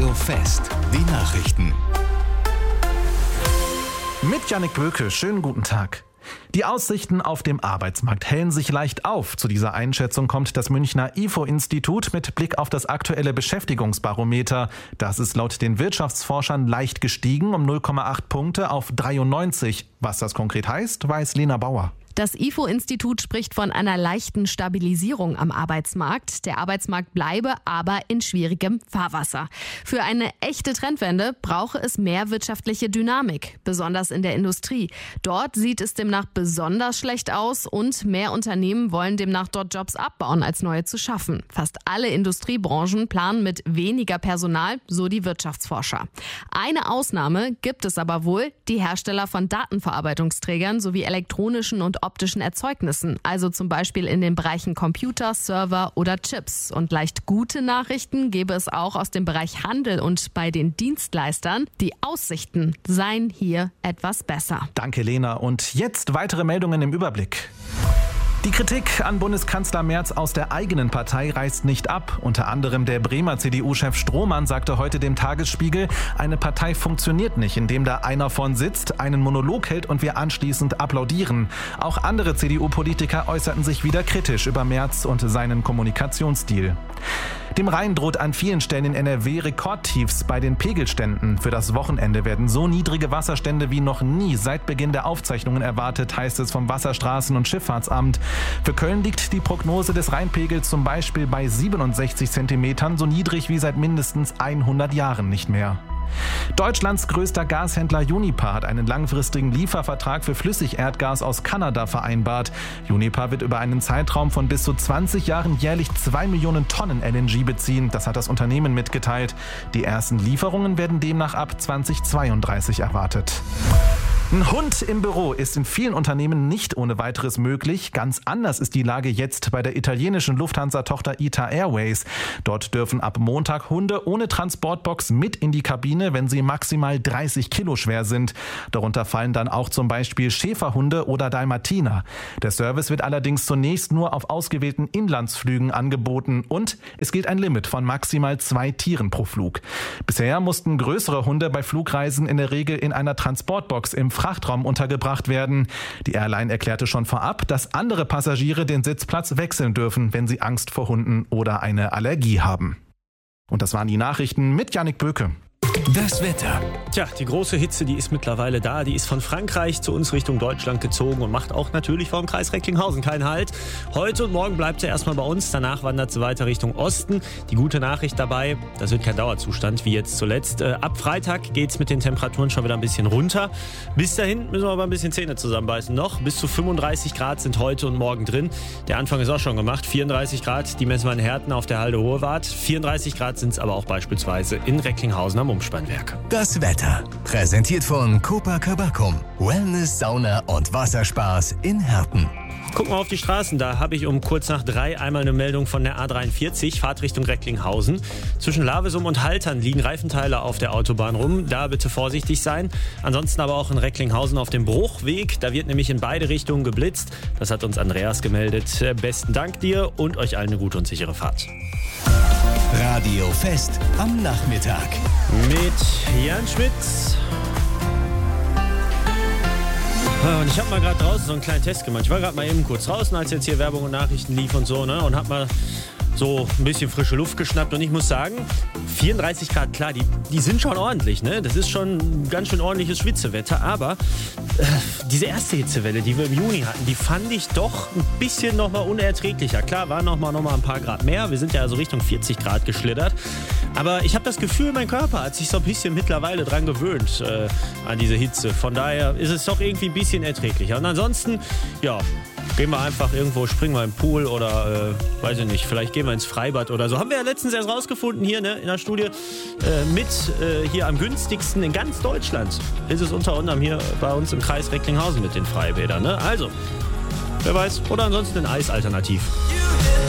Fest, die Nachrichten. Mit Jannik Böke, schönen guten Tag. Die Aussichten auf dem Arbeitsmarkt hellen sich leicht auf. Zu dieser Einschätzung kommt das Münchner IFO-Institut mit Blick auf das aktuelle Beschäftigungsbarometer. Das ist laut den Wirtschaftsforschern leicht gestiegen um 0,8 Punkte auf 93. Was das konkret heißt, weiß Lena Bauer. Das IFO-Institut spricht von einer leichten Stabilisierung am Arbeitsmarkt. Der Arbeitsmarkt bleibe aber in schwierigem Fahrwasser. Für eine echte Trendwende brauche es mehr wirtschaftliche Dynamik, besonders in der Industrie. Dort sieht es demnach besonders schlecht aus und mehr Unternehmen wollen demnach dort Jobs abbauen, als neue zu schaffen. Fast alle Industriebranchen planen mit weniger Personal, so die Wirtschaftsforscher. Eine Ausnahme gibt es aber wohl, die Hersteller von Datenverarbeitungsträgern sowie elektronischen und optischen Erzeugnissen, also zum Beispiel in den Bereichen Computer, Server oder Chips. Und leicht gute Nachrichten gäbe es auch aus dem Bereich Handel und bei den Dienstleistern. Die Aussichten seien hier etwas besser. Danke, Lena. Und jetzt weitere Meldungen im Überblick. Die Kritik an Bundeskanzler Merz aus der eigenen Partei reißt nicht ab. Unter anderem der Bremer CDU-Chef Strohmann sagte heute dem Tagesspiegel, eine Partei funktioniert nicht, indem da einer vorn sitzt, einen Monolog hält und wir anschließend applaudieren. Auch andere CDU-Politiker äußerten sich wieder kritisch über Merz und seinen Kommunikationsstil. Dem Rhein droht an vielen Stellen in NRW Rekordtiefs bei den Pegelständen. Für das Wochenende werden so niedrige Wasserstände wie noch nie seit Beginn der Aufzeichnungen erwartet, heißt es vom Wasserstraßen- und Schifffahrtsamt. Für Köln liegt die Prognose des Rheinpegels zum Beispiel bei 67 Zentimetern, so niedrig wie seit mindestens 100 Jahren nicht mehr. Deutschlands größter Gashändler Uniper hat einen langfristigen Liefervertrag für Flüssigerdgas aus Kanada vereinbart. Uniper wird über einen Zeitraum von bis zu 20 Jahren jährlich 2 Millionen Tonnen LNG beziehen. Das hat das Unternehmen mitgeteilt. Die ersten Lieferungen werden demnach ab 2032 erwartet. Ein Hund im Büro ist in vielen Unternehmen nicht ohne weiteres möglich. Ganz anders ist die Lage jetzt bei der italienischen Lufthansa-Tochter ITA Airways. Dort dürfen ab Montag Hunde ohne Transportbox mit in die Kabine, wenn sie maximal 30 Kilo schwer sind. Darunter fallen dann auch zum Beispiel Schäferhunde oder Dalmatiner. Der Service wird allerdings zunächst nur auf ausgewählten Inlandsflügen angeboten und es gilt ein Limit von maximal 2 Tieren pro Flug. Bisher mussten größere Hunde bei Flugreisen in der Regel in einer Transportbox im Frachtraum untergebracht werden. Die Airline erklärte schon vorab, dass andere Passagiere den Sitzplatz wechseln dürfen, wenn sie Angst vor Hunden oder eine Allergie haben. Und das waren die Nachrichten mit Jannik Böke. Das Wetter. Tja, die große Hitze, die ist mittlerweile da. Die ist von Frankreich zu uns Richtung Deutschland gezogen und macht auch natürlich vor dem Kreis Recklinghausen keinen Halt. Heute und morgen bleibt sie erstmal bei uns, danach wandert sie weiter Richtung Osten. Die gute Nachricht dabei, das wird kein Dauerzustand wie jetzt zuletzt. Ab Freitag geht's mit den Temperaturen schon wieder ein bisschen runter. Bis dahin müssen wir aber ein bisschen Zähne zusammenbeißen noch. Bis zu 35 Grad sind heute und morgen drin. Der Anfang ist auch schon gemacht. 34 Grad, die messen wir in Herten auf der Halde Hohewart. 34 Grad sind es aber auch beispielsweise in Recklinghausen am Umspannwerk. Das Wetter. Präsentiert von Copacabana. Wellness, Sauna und Wasserspaß in Herten. Gucken wir auf die Straßen, da habe ich um kurz nach 3 einmal eine Meldung von der A43, Fahrtrichtung Recklinghausen. Zwischen Lavesum und Haltern liegen Reifenteile auf der Autobahn rum, da bitte vorsichtig sein. Ansonsten aber auch in Recklinghausen auf dem Bruchweg, da wird nämlich in beide Richtungen geblitzt. Das hat uns Andreas gemeldet. Besten Dank dir und euch allen eine gute und sichere Fahrt. Radio Fest am Nachmittag. Mit Jan Schmitz. Und ich habe mal gerade draußen so einen kleinen Test gemacht. Ich war gerade mal eben kurz draußen, als jetzt hier Werbung und Nachrichten lief und so, ne? Und habe mal so ein bisschen frische Luft geschnappt. Und ich muss sagen, 34 Grad, klar, die sind schon ordentlich, ne? Das ist schon ein ganz schön ordentliches Schwitzewetter. Aber diese erste Hitzewelle, die wir im Juni hatten, die fand ich doch ein bisschen nochmal unerträglicher. Klar, waren nochmal ein paar Grad mehr. Wir sind ja also Richtung 40 Grad geschlittert. Aber ich habe das Gefühl, mein Körper hat sich so ein bisschen mittlerweile dran gewöhnt an diese Hitze. Von daher ist es doch irgendwie ein bisschen erträglicher. Und ansonsten, ja, gehen wir einfach irgendwo, springen wir im Pool oder, weiß ich nicht, vielleicht gehen wir ins Freibad oder so. Haben wir ja letztens erst rausgefunden hier, ne, in der Studie, hier am günstigsten in ganz Deutschland ist es unter anderem hier bei uns im Kreis Recklinghausen mit den Freibädern, ne? Also, wer weiß, oder ansonsten ein Eis alternativ.